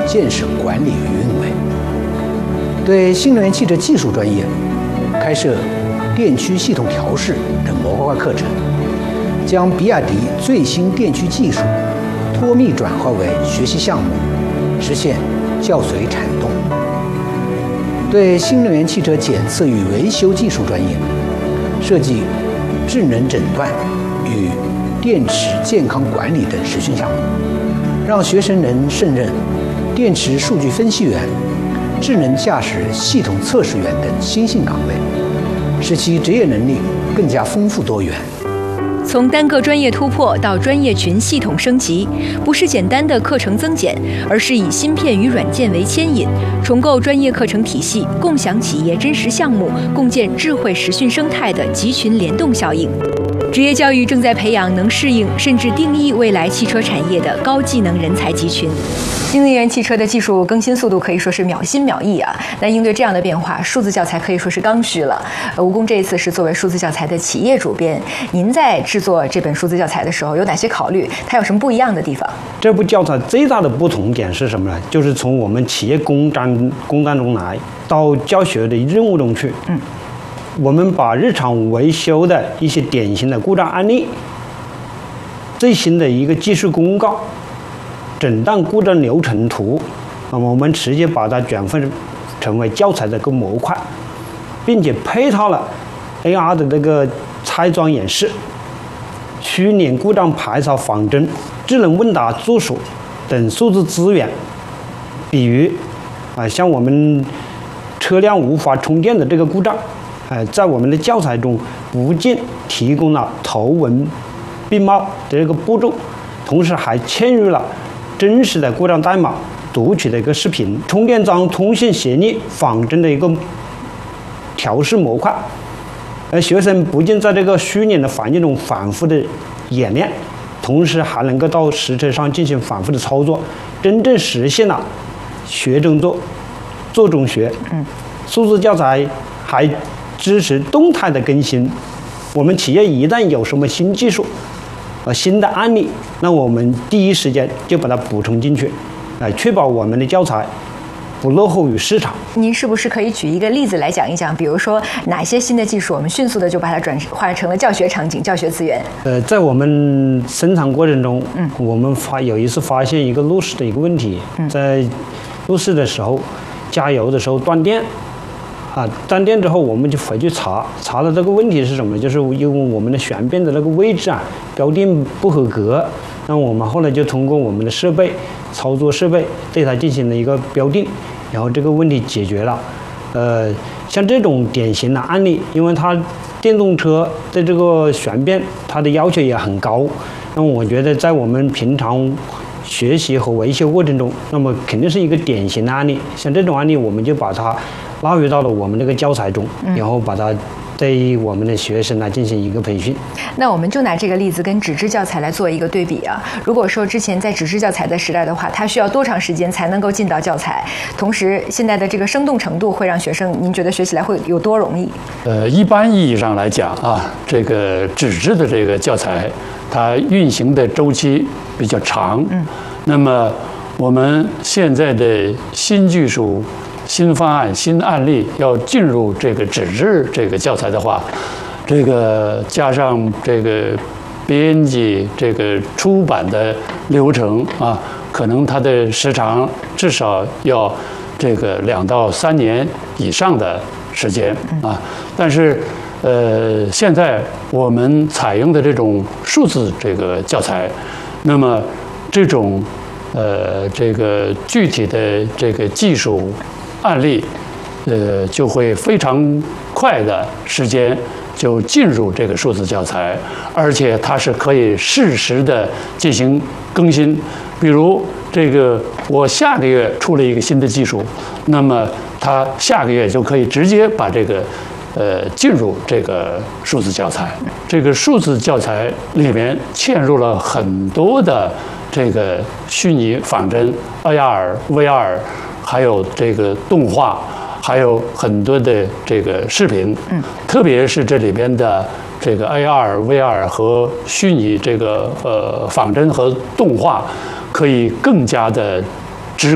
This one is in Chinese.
建设管理与运维。对新能源汽车技术专业开设电驱系统调试等模块化课程，将比亚迪最新电驱技术脱密转化为学习项目，实现教随产动。对新能源汽车检测与维修技术专业设计智能诊断与电池健康管理等实训项目，让学生能胜任电池数据分析员、智能驾驶系统测试员等新兴岗位，使其职业能力更加丰富多元。 从单个专业突破到专业群系统升级，不是简单的课程增减，而是以芯片与软件为牵引，重构专业课程体系，共享企业真实项目，共建智慧实训生态的集群联动效应。职业教育正在培养能适应甚至定义未来汽车产业的高技能人才集群。新能源汽车的技术更新速度可以说是秒新秒异啊！那应对这样的变化，数字教材可以说是刚需了。吴工这一次是作为数字教材的企业主编，您在制作这本数字教材的时候有哪些考虑？它有什么不一样的地方？ 这部教材最大的不同点是什么呢？就是从我们企业工单中来到教学的任务中去。我们把日常维修的一些典型的故障案例、最新的一个技术公告、诊断故障流程图，那么我们直接把它转分成为教材的一个模块，并且配套了 AR 的这个拆装演示、虚拟故障排查仿真、智能问答助手等数字资源。比如像我们车辆无法充电的这个故障，在我们的教材中不仅提供了图文并茂的这个步骤，同时还嵌入了真实的故障代码读取的一个视频、充电桩通信协议仿真的一个调试模块。而学生不仅在这个虚拟的环境中反复的演练，同时还能够到实车上进行反复的操作，真正实现了学中做，做中学。数字教材还支持动态的更新，我们企业一旦有什么新技术新的案例，那我们第一时间就把它补充进去，确保我们的教材不落后于市场。 您是不是可以举一个例子来讲一讲？比如说哪些新的技术，我们迅速的就把它转化成了教学场景、教学资源？ 在我们生产过程中，我们有一次发现一个路试的一个问题，在路试的时候，加油的时候断电。断电之后，我们就回去查了这个问题是什么，就是因为我们的旋变的那个位置标定不合格。那我们后来就通过我们的设备、操作设备对它进行了一个标定，然后这个问题解决了。像这种典型的案例，因为它电动车的这个旋变，它的要求也很高。那么我觉得在我们平常学习和维修过程中，那么肯定是一个典型的案例。像这种案例，我们就把它纳入到了我们这个教材中，然后把它对我们的学生来进行一个培训。 那我们就拿这个例子跟纸质教材来做一个对比啊。如果说之前在纸质教材的时代的话，它需要多长时间才能够进到教材？同时，现在的这个生动程度会让学生，您觉得学起来会有多容易？ 一般意义上来讲这个纸质的这个教材，它运行的周期比较长。那么我们现在的新技术、新方案、新案例要进入这个纸质这个教材的话，这个加上这个编辑、这个出版的流程可能它的时长至少要这个2到3年以上的时间但是现在我们采用的这种数字这个教材，那么这种这个具体的这个技术案例，就会非常快的时间就进入这个数字教材，而且它是可以适时的进行更新。比如这个我下个月出了一个新的技术，那么它下个月就可以直接把这个进入这个数字教材。这个数字教材里面嵌入了很多的这个虚拟仿真、AR、VR， 还有这个动画，还有很多的这个视频。特别是这里边的这个 AR、VR 和虚拟这个仿真和动画，可以更加的